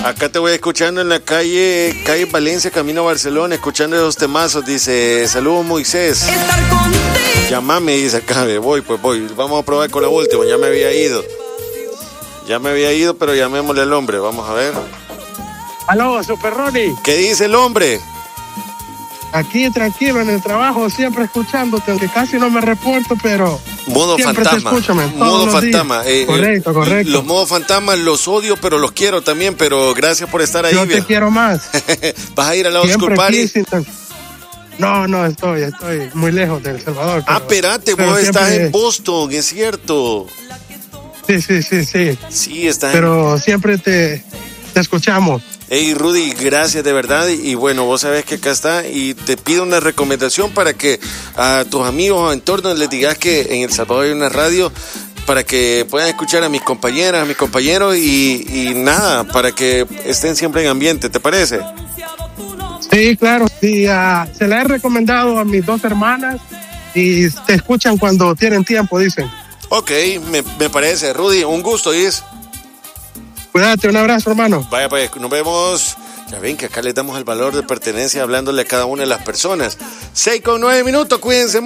Acá te voy escuchando en la calle Valencia, camino a Barcelona, escuchando esos temazos. Dice, saludos Moisés. Llámame, dice acá, voy. Vamos a probar con la última, ya me había ido, pero llamémosle al hombre, vamos a ver. Aló, Super Ronnie. ¿Qué dice el hombre? Aquí tranquilo en el trabajo, siempre escuchándote, aunque casi no me reporto, pero modo siempre fantasma. Te escucho, modo fantasma. Correcto. Los modos fantasmas los odio, pero los quiero también, pero gracias por estar ahí. Yo te quiero más. ¿Vas a ir a la Oscar Party? No, estoy muy lejos de El Salvador. Espérate, vos estás en Boston, es cierto. Sí. Sí, estás pero siempre te escuchamos. Hey Rudy, gracias de verdad, y bueno, vos sabés que acá está, y te pido una recomendación para que a tus amigos o entornos les digas que en El Salvador hay una radio para que puedan escuchar a mis compañeras, a mis compañeros y nada, para que estén siempre en ambiente, ¿te parece? Sí, claro, sí, se la he recomendado a mis 2 hermanas y te escuchan cuando tienen tiempo, dicen. Ok, me parece, Rudy, un gusto, ¿is? Cuídate, un abrazo, hermano. Vaya, pues, nos vemos. Ya ven que acá le damos el valor de pertenencia hablándole a cada una de las personas. 6:09, cuídense mucho.